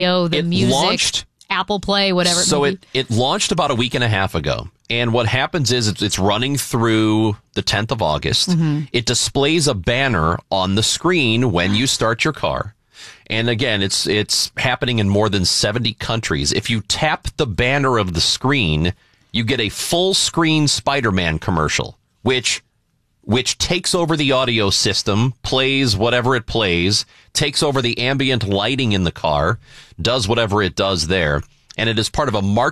the music, launched, Apple Play, whatever. So it launched about a week and a half ago. And what happens is it's running through the 10th of August. Mm-hmm. It displays a banner on the screen when you start your car. And again, it's happening in more than 70 countries. If you tap the banner of the screen, you get a full screen Spider-Man commercial, which takes over the audio system, plays whatever it plays, takes over the ambient lighting in the car, does whatever it does there. And it is part of a